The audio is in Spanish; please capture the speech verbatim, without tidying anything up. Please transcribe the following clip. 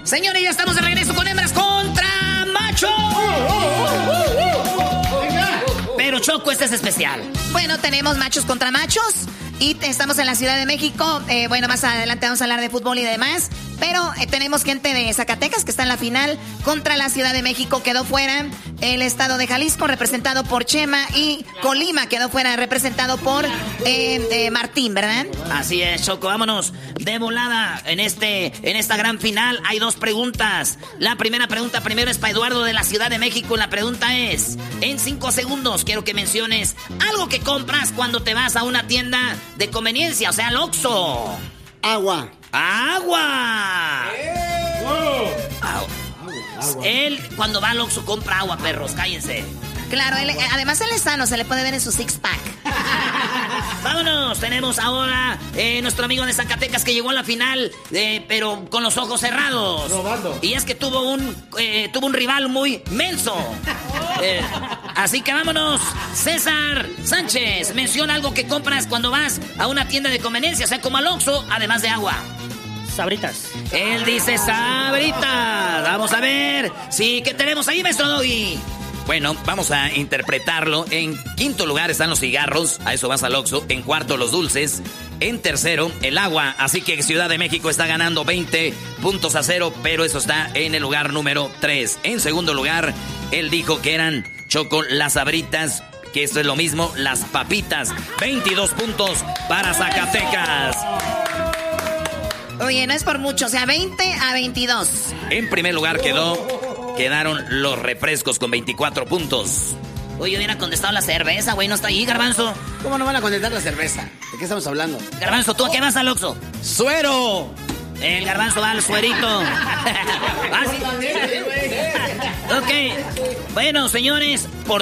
Señores, ya estamos de regreso con hembras contra machos. Pero Choco, este es especial. Bueno, tenemos machos contra machos. Y estamos en la Ciudad de México. Eh, bueno, más adelante vamos a hablar de fútbol y demás. Pero eh, tenemos gente de Zacatecas que está en la final contra la Ciudad de México. Quedó fuera el estado de Jalisco, representado por Chema. Y Colima quedó fuera, representado por eh, eh, Martín, ¿verdad? Así es, Choco. Vámonos de volada en, este, en esta gran final. Hay dos preguntas. La primera pregunta primero es para Eduardo de la Ciudad de México. La pregunta es, en cinco segundos quiero que menciones algo que compras cuando te vas a una tienda de conveniencia, o sea, el Oxxo. Agua. ¡Agua! ¡Eh! Agua. Agua. Él, cuando va al Oxxo, compra agua, perros, cállense. Claro, él, además él es sano, se le puede ver en su six-pack. Vámonos, tenemos ahora eh, nuestro amigo de Zacatecas que llegó a la final, eh, pero con los ojos cerrados. Robando. Y es que tuvo un, eh, tuvo un rival muy menso. Eh, así que vámonos. César Sánchez, menciona algo que compras cuando vas a una tienda de conveniencia, o sea, como al Oxxo, además de agua. Sabritas. Él dice Sabritas. Vamos a ver. Sí, ¿qué tenemos ahí, maestro Doggy? Bueno, vamos a interpretarlo. En quinto lugar están los cigarros, a eso vas al Oxxo. En cuarto, los dulces. En tercero, el agua. Así que Ciudad de México está ganando veinte puntos a cero, pero eso está en el lugar número tres. En segundo lugar, él dijo que eran, Choco, las Sabritas, que esto es lo mismo, las papitas. veintidós puntos para Zacatecas. Oye, no es por mucho, o sea, veinte a veintidós. En primer lugar quedó, quedaron los refrescos con veinticuatro puntos. Oye, hubiera contestado la cerveza, güey, no está ahí, Garbanzo. ¿Cómo no van a contestar la cerveza? ¿De qué estamos hablando? Garbanzo, ¿tú a qué vas al Oxxo? ¡Suero! El Garbanzo va al suerito. Ah, sí. Ok, bueno, señores, por